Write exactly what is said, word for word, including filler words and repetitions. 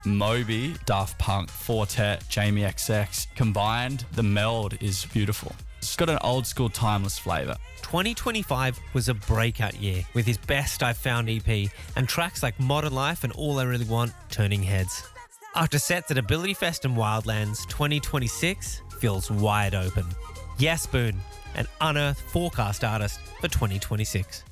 Moby, Daft Punk, Fortet, Jamie X X. Combined, the meld is beautiful. It's got an old school timeless flavour. twenty twenty-five was a breakout year with his Best I've Found E P and tracks like Modern Life and All I Really Want turning heads. After sets at Ability Fest and Wildlands, twenty twenty-six feels wide open. Yes Boone, an unearthed forecast artist for twenty twenty-six.